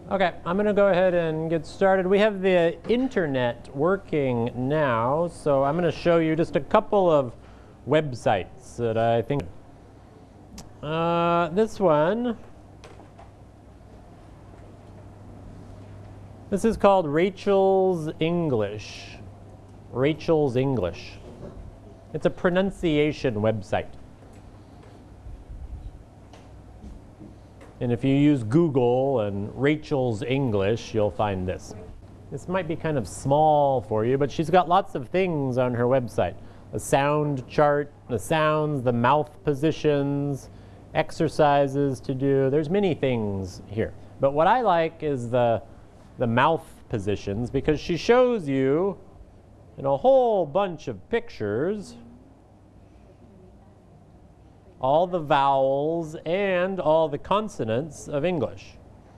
Okay, I'm going to go ahead and get started. We have the internet working now, so I'm going to show you just a couple of websites that I think. This one. This is called Rachel's English. Rachel's English. It's a pronunciation website. And if you use Google and Rachel's English, you'll find this. This might be kind of small for you, but she's got lots of things on her website. A sound chart, the sounds, the mouth positions, exercises to do. There's many things here. But what I like is the mouth positions, because she shows you in a whole bunch of pictures all the vowels and all the consonants of English.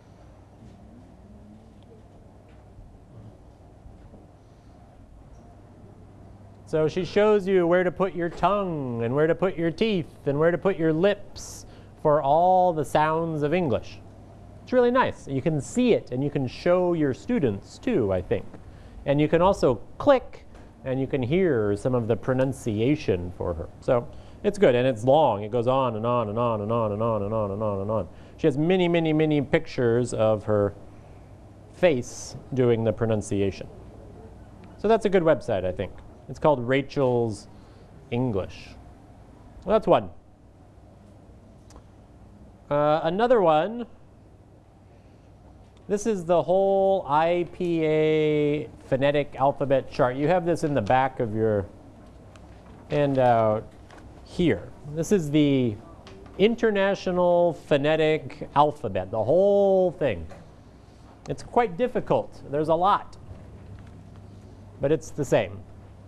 So she shows you where to put your tongue and where to put your teeth and where to put your lips for all the sounds of English. It's really nice. You can see it and you can show your students too, I think. And you can also click and you can hear some of the pronunciation for her. So it's good, and it's long. It goes on and on and on and on and on and on and on and on. She has many, many, many pictures of her face doing the pronunciation. So that's a good website, I think. It's called Rachel's English. Well, that's one. Another one. This is the whole IPA phonetic alphabet chart. You have this in the back of your handout here. This is the International Phonetic Alphabet, the whole thing. It's quite difficult. There's a lot, but it's the same.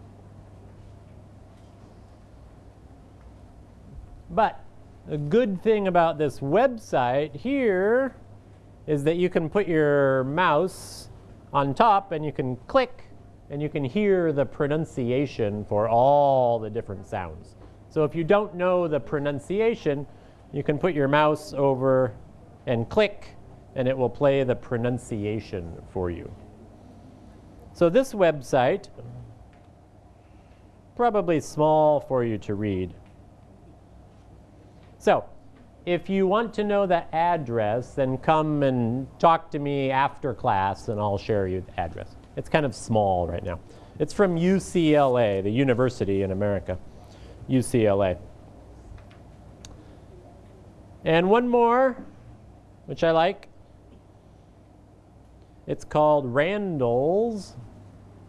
But the good thing about this website here is that you can put your mouse on top and you can click and you can hear the pronunciation for all the different sounds. So if you don't know the pronunciation, you can put your mouse over and click and it will play the pronunciation for you. So this website, probably small for you to read. So if you want to know the address, then come and talk to me after class and I'll share you the address. It's kind of small right now. It's from UCLA, the university in America. UCLA. And one more, which I like. It's called Randall's